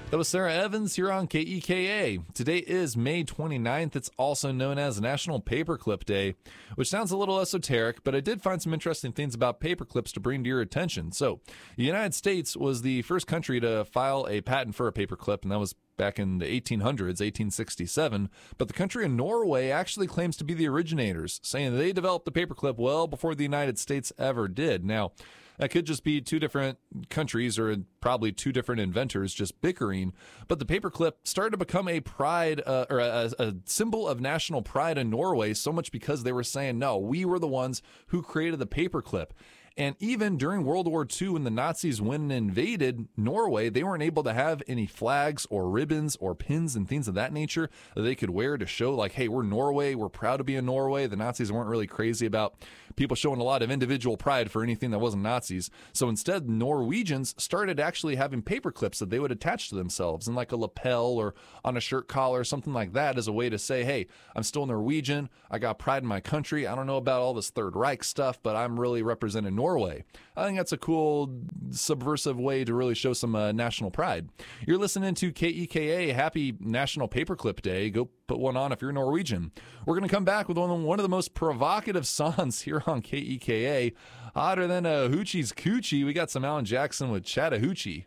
That was Sarah Evans here on KEKA. Today is May 29th. It's also known as National Paperclip Day, which sounds a little esoteric, but I did find some interesting things about paperclips to bring to your attention. So, the United States was the first country to file a patent for a paperclip, and that was back in the 1800s, 1867. But the country of Norway actually claims to be the originators, saying they developed the paperclip well before the United States ever did. Now, that could just be two different countries or probably two different inventors just bickering. But the paperclip started to become a pride or a symbol of national pride in Norway, so much because they were saying, no, we were the ones who created the paperclip. And even during World War II, when the Nazis went and invaded Norway, they weren't able to have any flags or ribbons or pins and things of that nature that they could wear to show, like, hey, we're Norway, we're proud to be in Norway. The Nazis weren't really crazy about people showing a lot of individual pride for anything that wasn't Nazis. So instead, Norwegians started actually having paper clips that they would attach to themselves in like a lapel or on a shirt collar or something like that as a way to say, hey, I'm still Norwegian. I got pride in my country. I don't know about all this Third Reich stuff, but I'm really representing Norway. I think that's a cool, subversive way to really show some national pride. You're listening to KEKA. Happy National Paperclip Day. Go put one on if you're Norwegian. We're going to come back with one of the most provocative songs here on KEKA. Hotter than a hoochie's coochie. We got some Alan Jackson with Chattahoochee.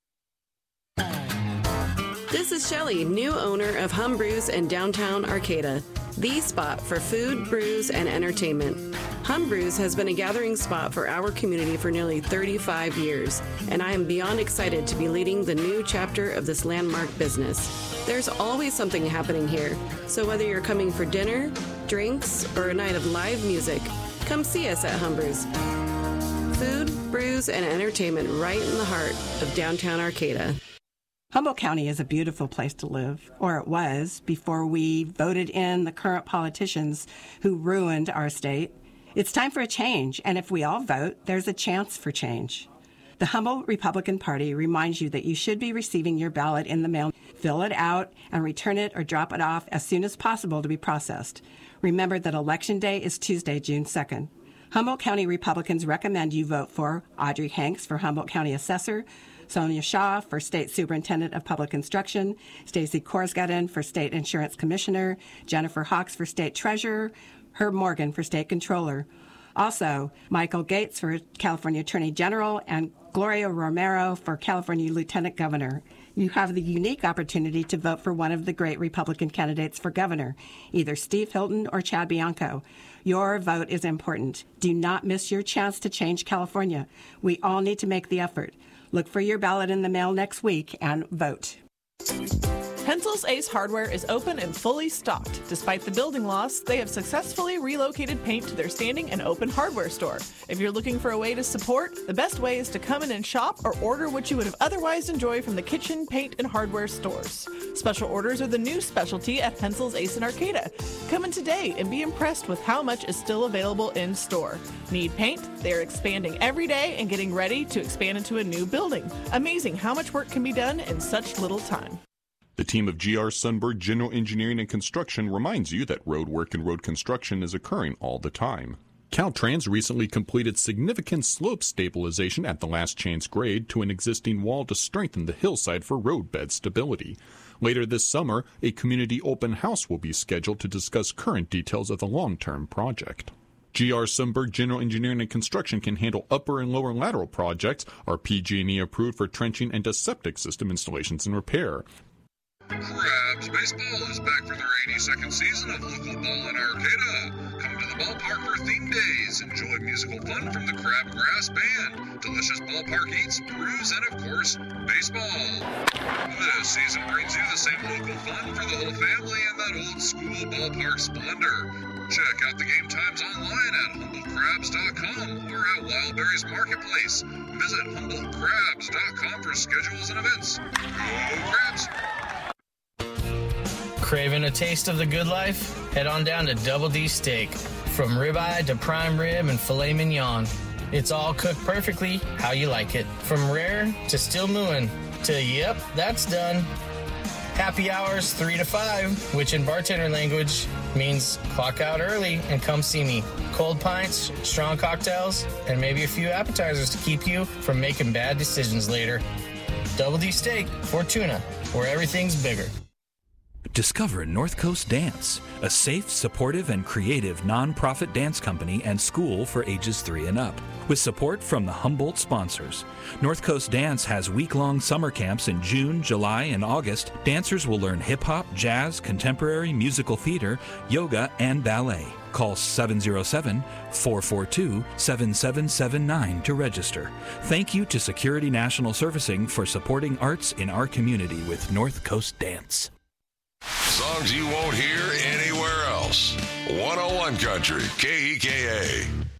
This is Shelley, new owner of Hum Brews in downtown Arcata, the spot for food, brews, and entertainment. Hum Brews has been a gathering spot for our community for nearly 35 years, and I am beyond excited to be leading the new chapter of this landmark business. There's always something happening here, so whether you're coming for dinner, drinks, or a night of live music, come see us at Hum Brews. Food, brews, and entertainment right in the heart of downtown Arcata. Humboldt County is a beautiful place to live, or it was, before we voted in the current politicians who ruined our state. It's time for a change, and if we all vote, there's a chance for change. The Humboldt Republican Party reminds you that you should be receiving your ballot in the mail. Fill it out and return it or drop it off as soon as possible to be processed. Remember that Election Day is Tuesday, June 2nd. Humboldt County Republicans recommend you vote for Audrey Hanks for Humboldt County Assessor, Sonia Shaw for State Superintendent of Public Instruction, Stacy Korsgaden for State Insurance Commissioner, Jennifer Hawks for State Treasurer, Herb Morgan for State Controller. Also, Michael Gates for California Attorney General and Gloria Romero for California Lieutenant Governor. You have the unique opportunity to vote for one of the great Republican candidates for governor, either Steve Hilton or Chad Bianco. Your vote is important. Do not miss your chance to change California. We all need to make the effort. Look for your ballot in the mail next week and vote. Pencil's Ace Hardware is open and fully stocked. Despite the building loss, they have successfully relocated paint to their standing and open hardware store. If you're looking for a way to support, the best way is to come in and shop or order what you would have otherwise enjoyed from the kitchen, paint, and hardware stores. Special orders are the new specialty at Pencil's Ace in Arcata. Come in today and be impressed with how much is still available in store. Need paint? They're expanding every day and getting ready to expand into a new building. Amazing how much work can be done in such little time. The team of G.R. Sundberg General Engineering and Construction reminds you that road work and road construction is occurring all the time. Caltrans recently completed significant slope stabilization at the last chance grade to an existing wall to strengthen the hillside for roadbed stability. Later this summer, a community open house will be scheduled to discuss current details of the long-term project. G.R. Sundberg General Engineering and Construction can handle upper and lower lateral projects, are PG&E approved for trenching and septic system installations and repair. Crabs Baseball is back for their 82nd season of local ball in Arcata. Come to the ballpark for theme days. Enjoy musical fun from the Crabgrass Band, delicious ballpark eats, brews, and of course, baseball. This season brings you the same local fun for the whole family and that old school ballpark splendor. Check out the game times online at HumboldtCrabs.com or at Wildberries Marketplace. Visit HumboldtCrabs.com for schedules and events. Go Crabs! Craving a taste of the good life? Head on down to Double D Steak. From ribeye to prime rib and filet mignon. It's all cooked perfectly how you like it. From rare to still mooing to yep, that's done. Happy hours 3 to 5, which in bartender language means clock out early and come see me. Cold pints, strong cocktails, and maybe a few appetizers to keep you from making bad decisions later. Double D Steak, Fortuna, where everything's bigger. Discover North Coast Dance, a safe, supportive, and creative nonprofit dance company and school for ages 3 and up. With support from the Humboldt sponsors, North Coast Dance has week-long summer camps in June, July, and August. Dancers will learn hip-hop, jazz, contemporary, musical theater, yoga, and ballet. Call 707-442-7779 to register. Thank you to Security National Servicing for supporting arts in our community with North Coast Dance. Songs you won't hear anywhere else. 101 Country, KEKA.